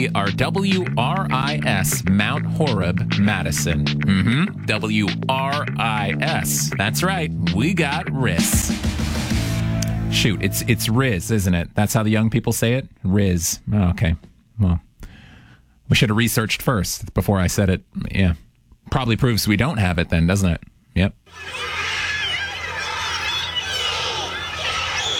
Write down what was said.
We are WRIS, Mount Horeb, Madison. WRIS. That's right. We got RIS. Shoot, it's Riz, isn't it? That's how the young people say it? Riz. Oh, okay. Well, we should have researched first before I said it. Yeah. Probably proves we don't have it then, doesn't it? Yep.